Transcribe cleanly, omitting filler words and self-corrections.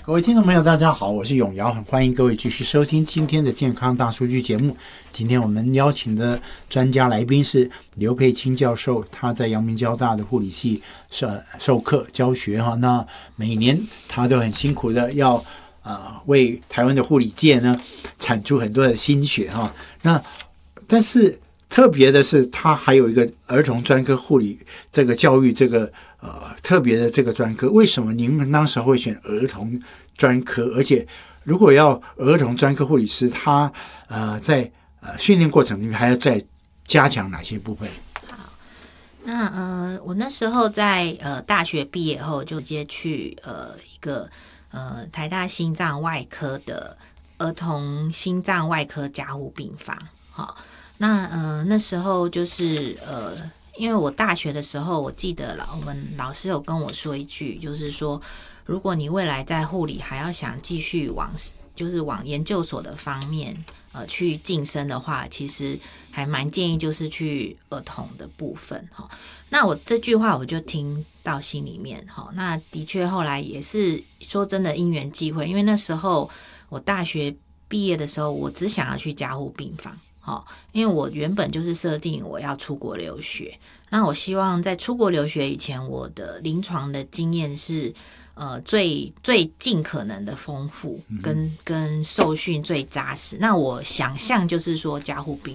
各位听众朋友大家好，我是永尧，很欢迎各位继续收听今天的健康大数据节目。今天我们邀请的专家来宾是刘佩卿教授，他在阳明交大的护理系授课教学哈。那每年他都很辛苦的要为台湾的护理界呢产出很多的心血哈。那但是特别的是，他还有一个儿童专科护理这个教育这个特别的这个专科。为什么您们当时会选儿童专科？而且如果要儿童专科护理师，他在训练过程里面还要再加强哪些部分？ 好，那我那时候在大学毕业后就直接去一个台大心脏外科的儿童心脏外科加护病房。好，那时候就是因为我大学的时候，我记得我们老师有跟我说一句，就是说，如果你未来在护理还要想继续往研究所的方面去晋升的话，其实还蛮建议就是去儿童的部分哈。那我这句话我就听到心里面哈。那的确后来也是说真的因缘际会，因为那时候我大学毕业的时候，我只想要去加护病房。因为我原本就是设定我要出国留学，那我希望在出国留学以前，我的临床的经验是最尽可能的丰富，跟受训最扎实。那我想象就是说加护病